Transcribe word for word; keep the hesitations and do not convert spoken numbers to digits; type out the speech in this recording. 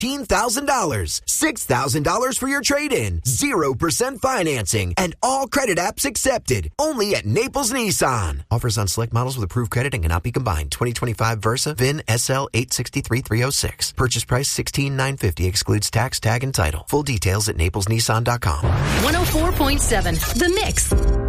fifteen thousand dollars, six thousand dollars for your trade-in, zero percent financing, and all credit apps accepted. Only at Naples Nissan. Offers on select models with approved credit and cannot be combined. twenty twenty-five Versa, V I N S L eight six three three oh six. Purchase price sixteen thousand nine hundred fifty dollars. Excludes tax, tag, and title. Full details at naples nissan dot com. one oh four point seven The Mix.